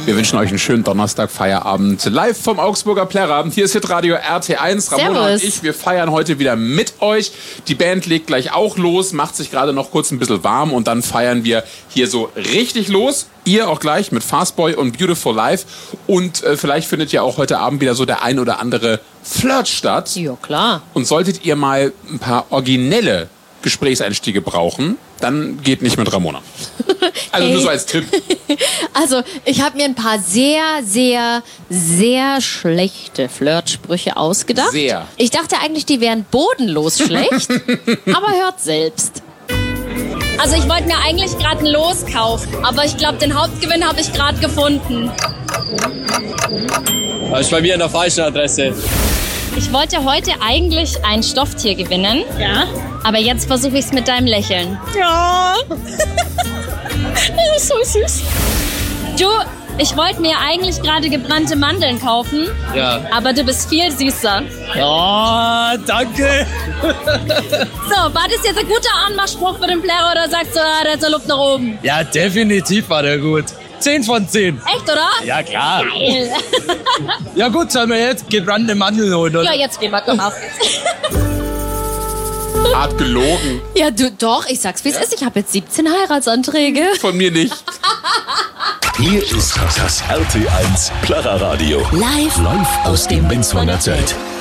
Wir wünschen euch einen schönen Donnerstag, Feierabend. Live vom Augsburger Plärrabend. Hier ist Hitradio RT1. Ramona und ich, wir feiern heute wieder mit euch. Die Band legt gleich auch los, macht sich gerade noch kurz ein bisschen warm und dann feiern wir hier so richtig los. Ihr auch gleich mit Fastboy und Beautiful Life. Und vielleicht findet ja auch heute Abend wieder so der ein oder andere Flirt statt. Ja, klar. Und solltet ihr mal ein paar originelle Gesprächseinstiege brauchen, dann geht nicht mit Ramona. Also nur so als Tipp. Also ich habe mir ein paar sehr, sehr, sehr schlechte Flirtsprüche ausgedacht. Sehr. Ich dachte eigentlich, die wären bodenlos schlecht, aber hört selbst. Also ich wollte mir eigentlich gerade ein Los kaufen, aber ich glaube, den Hauptgewinn habe ich gerade gefunden. Das ist bei mir an der falschen Adresse. Ich wollte heute eigentlich ein Stofftier gewinnen. Ja. Aber jetzt versuche ich es mit deinem Lächeln. Ja. Das ist so süß. Du, ich wollte mir eigentlich gerade gebrannte Mandeln kaufen. Ja. Aber du bist viel süßer. Ja, danke. So, war das jetzt ein guter Anmachspruch für den Plärrer oder sagst du, der hat so Luft nach oben? Ja, definitiv war der gut. 10 von 10. Echt, oder? Ja, klar. Geil. Ja gut, sollen wir jetzt gebrannte Mandeln holen, oder? Ja, jetzt gehen wir, komm auf. Hart gelogen. Ja, du doch, ich sag's wie es ist. Ich habe jetzt 17 Heiratsanträge. Von mir nicht. Hier ist das RT1 Plärreradio. Live Live aus dem Benzhorner Zelt.